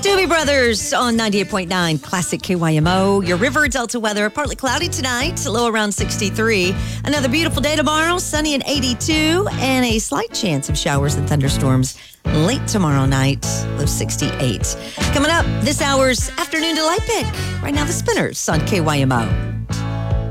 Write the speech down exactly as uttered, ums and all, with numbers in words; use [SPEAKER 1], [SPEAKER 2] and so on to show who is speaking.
[SPEAKER 1] Doobie Brothers on ninety-eight point nine Classic K Y M O. Your River Delta weather, partly cloudy tonight, low around sixty-three. Another beautiful day tomorrow, sunny and eighty-two, and a slight chance of showers and thunderstorms late tomorrow night, low sixty-eight. Coming up, this hour's afternoon delight pick. Right now, the Spinners on K Y M O.